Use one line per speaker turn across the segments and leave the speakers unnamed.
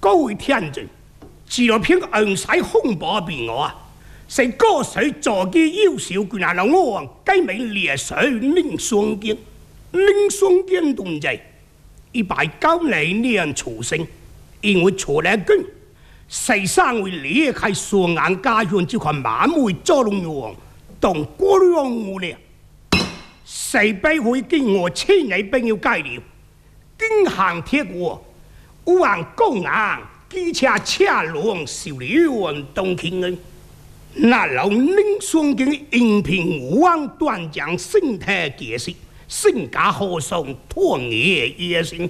各位听众，纪录片红色风暴变我啊，是歌手早期优秀军人老我改名烈水林双坚，林双坚同志，192年出生，因为出来军，世上为离开双眼家园这块满目做龙王，当国王无了。世辈会经我亲爱朋友介绍，经行铁过，有人讲啊，机车车龙受了东京的。那老林双坚应聘武王断将身体结实，身家豪爽，托业野心，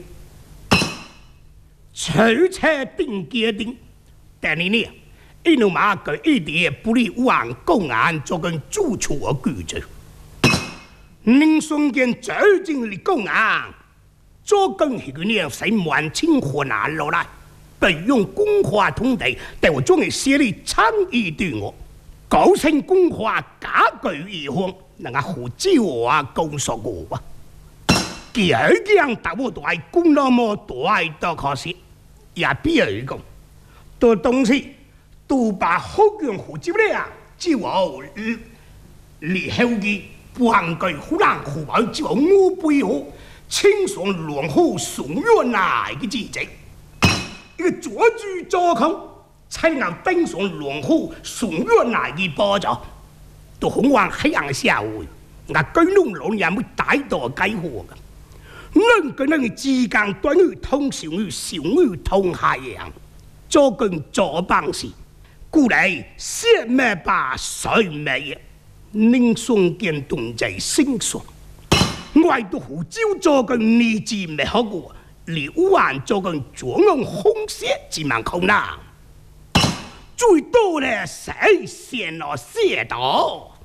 取车定决定。但你呢，因为马个一点不利武王公安做跟主处的举措。林双坚走进了公安，做跟迄个年使满清河南落来，不用公话通敌，但我总系写你倡议对我。高层公话假句以后，那个胡椒话讲说过啊，第二件大我大讲那么大都可惜，也比如讲，多东西都把好用胡椒了，就我李后记不行句湖南湖北就我背后，清爽良好送远来的季节，一个左居左空。才能登上良好送远来的宝座，都向往黑暗社會，我居弄老人會大道解惑嘅。人跟人之間短語通常與小語通下樣，做跟做辦事，故嚟血咩把水咩嘢，寧雙堅同在心上。我都胡椒做跟你字未好過，你烏眼做跟左用紅色字萬口啦。最多咧，谁先落射到？